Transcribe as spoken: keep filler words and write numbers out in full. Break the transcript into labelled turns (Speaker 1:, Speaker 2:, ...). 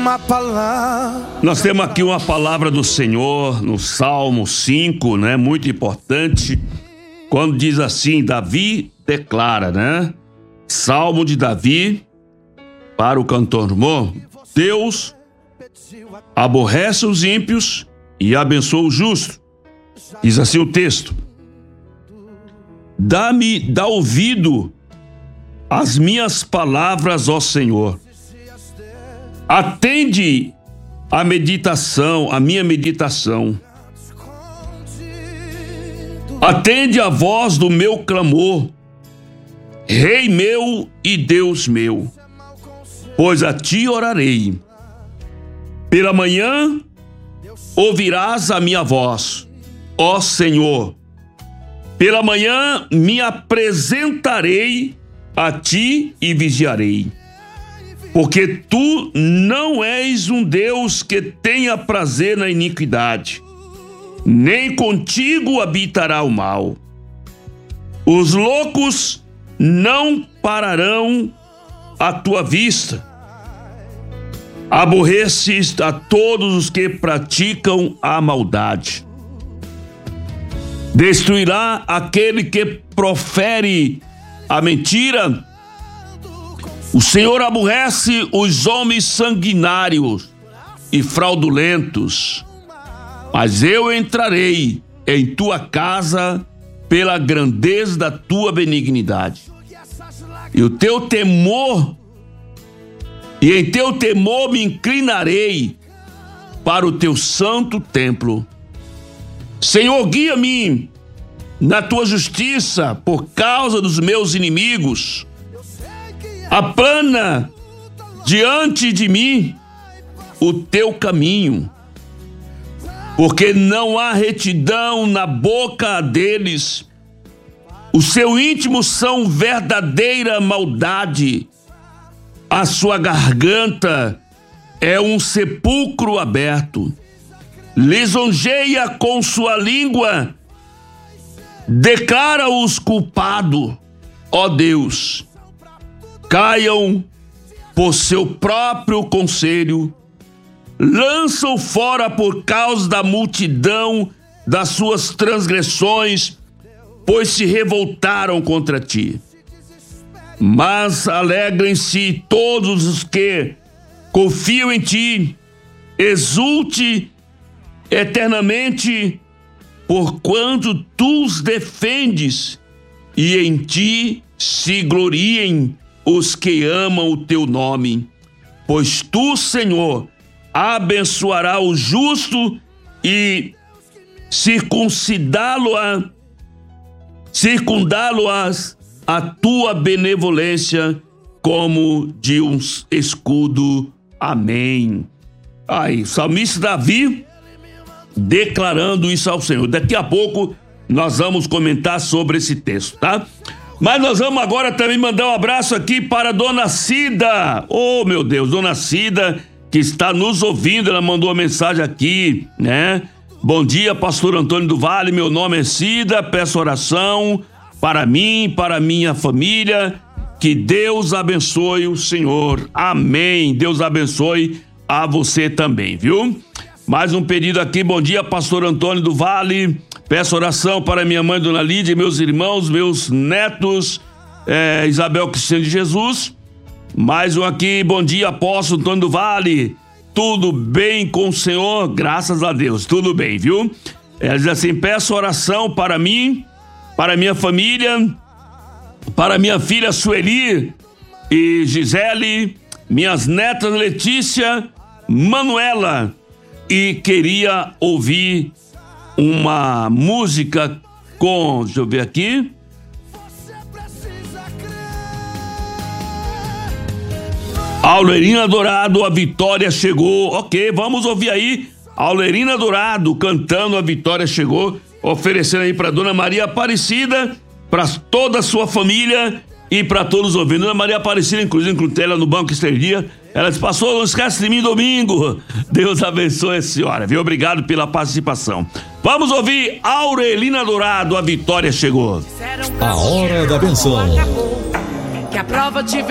Speaker 1: uma palavra.
Speaker 2: Nós temos aqui uma palavra do Senhor no Salmo cinco, né? Muito importante. Quando diz assim, Davi declara, né? Salmo de Davi para o cantor Mo. Deus aborrece os ímpios e abençoa o justo. Diz assim o texto: Dá-me, dá ouvido às minhas palavras, ó Senhor. Atende a meditação, a minha meditação. Atende a voz do meu clamor, Rei meu e Deus meu, pois a ti orarei. Pela manhã ouvirás a minha voz, ó Senhor. Pela manhã me apresentarei a ti e vigiarei. Porque tu não és um Deus que tenha prazer na iniquidade, nem contigo habitará o mal. Os loucos não pararão à tua vista. Aborreces a todos os que praticam a maldade. Destruirá aquele que profere a mentira. O Senhor aborrece os homens sanguinários e fraudulentos, mas eu entrarei em tua casa pela grandeza da tua benignidade. E o teu temor, e em teu temor me inclinarei para o teu santo templo. Senhor, guia-me na tua justiça por causa dos meus inimigos. Aplana diante de mim o teu caminho, porque não há retidão na boca deles. O seu íntimo são verdadeira maldade. A sua garganta é um sepulcro aberto. Lisonjeia com sua língua. Declara-os culpado, ó Deus. Caiam por seu próprio conselho, lançam fora por causa da multidão das suas transgressões, pois se revoltaram contra ti. Mas alegrem-se todos os que confiam em ti, exulte eternamente, porquanto tu os defendes, e em ti se gloriem os que amam o teu nome. Pois tu, Senhor, abençoará o justo e circuncidá-lo-á, circundá-lo-ás a tua benevolência como de um escudo. Amém. Aí, o salmista Davi declarando isso ao Senhor. Daqui a pouco nós vamos comentar sobre esse texto, tá? Mas nós vamos agora também mandar um abraço aqui para a Dona Cida. Oh, meu Deus, Dona Cida, que está nos ouvindo, ela mandou uma mensagem aqui, né? Bom dia, pastor Antônio do Vale, meu nome é Cida, peço oração para mim, para minha família, que Deus abençoe o Senhor. Amém. Deus abençoe a você também, viu? Mais um pedido aqui, bom dia, pastor Antônio do Vale. Peço oração para minha mãe, Dona Lídia, meus irmãos, meus netos, é, Isabel Cristiano de Jesus. Mais um aqui, bom dia, apóstolo Antônio do Vale. Tudo bem com o Senhor? Graças a Deus, tudo bem, viu? Ela diz assim, peço oração para mim, para minha família, para minha filha Sueli e Gisele, minhas netas Letícia, Manuela, e queria ouvir uma música com, deixa eu ver aqui. Aulerina Dourado, a vitória chegou. Ok, vamos ouvir aí Aulerina Dourado cantando A Vitória Chegou, oferecendo aí para Dona Maria Aparecida, para toda a sua família e para todos os ouvintes. Dona Maria Aparecida, inclusive, inclusive ela no Banco Esterdia, ela disse, pastor, não esquece de mim domingo. Deus abençoe a senhora, viu? Obrigado pela participação. Vamos ouvir Aurelina Dourado, A Vitória Chegou.
Speaker 3: A hora da benção.
Speaker 4: Que a prova te